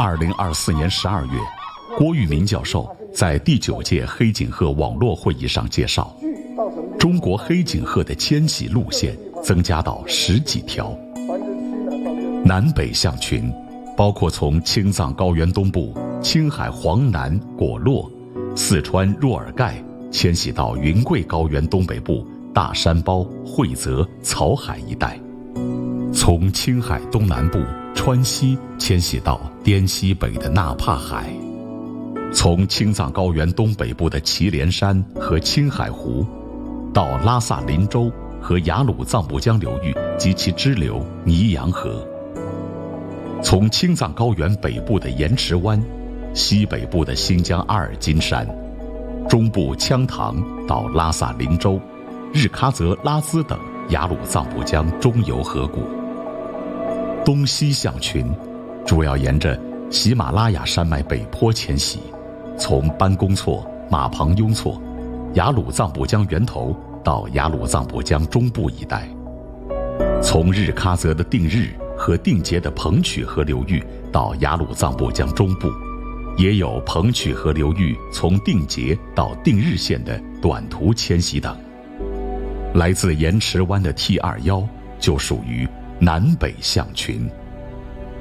2024年12月，郭玉民教授在第9届黑颈鹤网络会议上介绍，中国黑颈鹤的迁徙路线增加到10几条。南北象群包括从青藏高原东部、青海黄南、果洛、四川若尔盖迁徙到云贵高原东北部大山包、惠泽、草海一带，从青海东南部川西迁徙到滇西北的纳帕海，从青藏高原东北部的祁连山和青海湖，到拉萨林州和雅鲁藏布江流域及其支流尼洋河，从青藏高原北部的盐池湾、西北部的新疆阿尔金山、中部羌塘到拉萨林州、日喀则拉孜等雅鲁藏布江中游河谷。东西象群主要沿着喜马拉雅山脉北坡迁徙，从班公错、马旁雍错、雅鲁藏布江源头到雅鲁藏布江中部一带，从日喀则的定日和定结的彭曲河流域到雅鲁藏布江中部，也有彭曲河流域从定结到定日县的短途迁徙等。来自盐池湾的 T21就属于南北象群。